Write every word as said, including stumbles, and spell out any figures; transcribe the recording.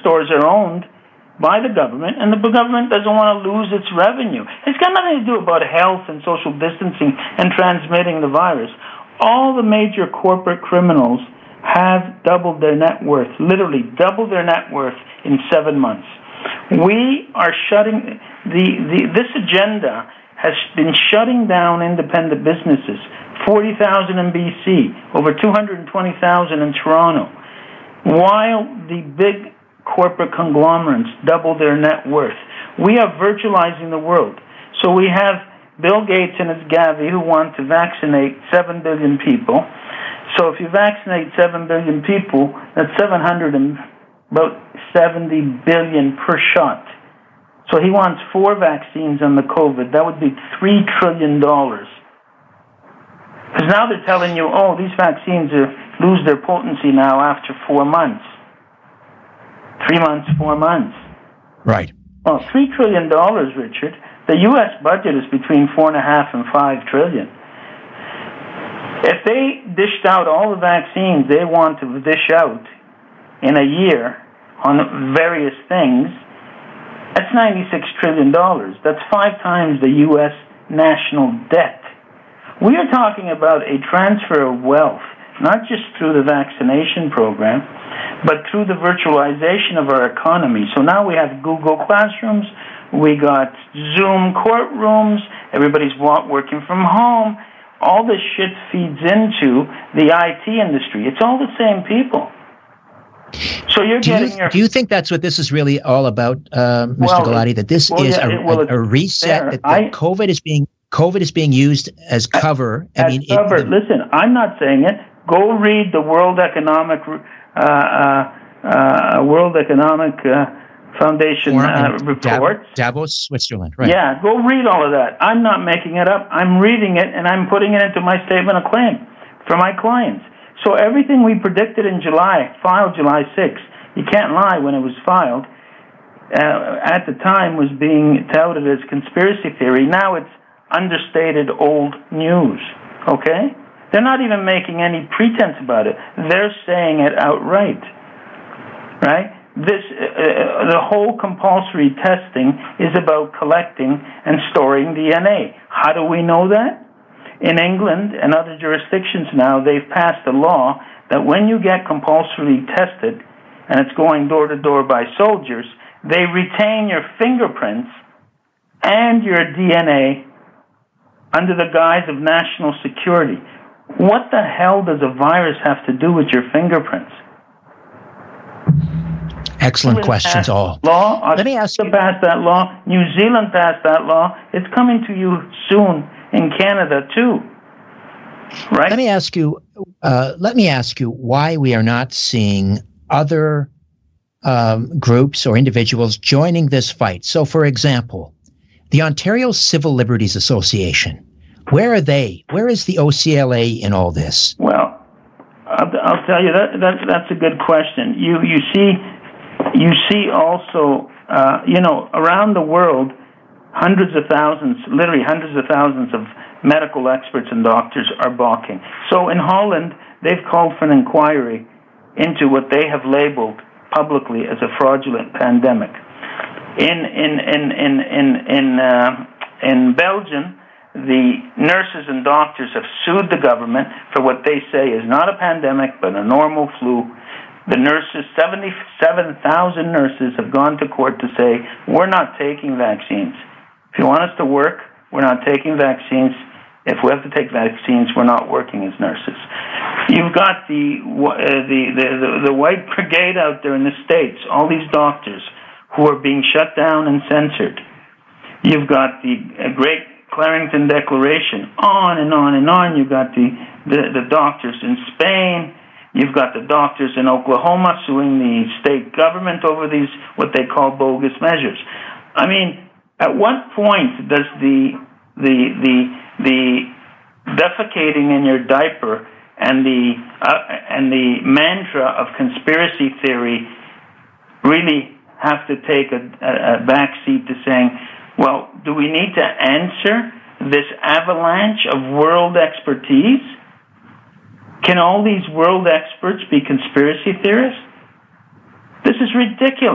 stores are owned by the government, and the government doesn't want to lose its revenue. It's got nothing to do about health and social distancing and transmitting the virus. All the major corporate criminals have doubled their net worth, literally doubled their net worth in seven months. We are shutting, the, the this agenda has been shutting down independent businesses, forty thousand in B C, over two hundred twenty thousand in Toronto, while the big corporate conglomerates double their net worth. We are virtualizing the world. So we have Bill Gates and his Gavi who want to vaccinate seven billion people. So if you vaccinate seven billion people, that's seven hundred and about seventy billion per shot. So he wants four vaccines on the COVID. That would be three trillion dollars. Because now they're telling you, oh, these vaccines are, lose their potency now after four months. Three months, four months. Right. Well, three trillion dollars, Richard. The U S budget is between four and a half and five trillion. If they dished out all the vaccines they want to dish out in a year on various things, that's ninety-six trillion dollars. That's five times the U S national debt. We are talking about a transfer of wealth, not just through the vaccination program, but through the virtualization of our economy. So now we have Google Classrooms, we got Zoom courtrooms, everybody's working from home. All this shit feeds into the I T industry. It's all the same people. So you're do getting you, your... Do you think that's what this is really all about, uh, Mister Well, Galati, that this well, is yeah, a, well, a, a reset, there. that, that I, COVID is being COVID is being used as cover? I as mean, cover. It, the, Listen, I'm not saying it. Go read the World Economic uh, uh, uh, World Economic uh, Foundation uh, report. Davos, Switzerland, right? Yeah, go read all of that. I'm not making it up. I'm reading it, and I'm putting it into my statement of claim for my clients. So everything we predicted in July, filed July sixth, you can't lie when it was filed, uh, at the time was being touted as conspiracy theory. Now it's understated old news, okay? They're not even making any pretense about it. They're saying it outright, right? This, uh, the whole compulsory testing is about collecting and storing D N A. How do we know that? In England and other jurisdictions now, they've passed a law that when you get compulsorily tested, and it's going door to door by soldiers, they retain your fingerprints and your D N A under the guise of national security. What the hell does a virus have to do with your fingerprints? Excellent questions, all. Law. Let me ask you. Passed that law. New Zealand passed that law. It's coming to you soon in Canada too. Right. Let me ask you. Uh, let me ask you why we are not seeing other um, groups or individuals joining this fight. So, for example, the Ontario Civil Liberties Association. Where are they? Where is the O C L A in all this? Well, I'll, I'll tell you that, that that's a good question. You you see. You see also, uh, you know, around the world, hundreds of thousands, literally hundreds of thousands of medical experts and doctors are balking. So in Holland, they've called for an inquiry into what they have labeled publicly as a fraudulent pandemic. In in in in in in, uh, in Belgium, the nurses and doctors have sued the government for what they say is not a pandemic but a normal flu. The nurses, seventy-seven thousand nurses have gone to court to say, we're not taking vaccines. If you want us to work, we're not taking vaccines. If we have to take vaccines, we're not working as nurses. You've got the, uh, the, the, the, the white brigade out there in the States, all these doctors who are being shut down and censored. You've got the uh, Great Clarington Declaration, on and on and on. You've got the, the, the doctors in Spain. You've got the doctors in Oklahoma suing the state government over these, what they call bogus measures. I mean, at what point does the the the the defecating in your diaper and the uh, and the mantra of conspiracy theory really have to take a, a, a backseat to saying, well, do we need to answer this avalanche of world expertise? Can all these world experts be conspiracy theorists? This is ridiculous.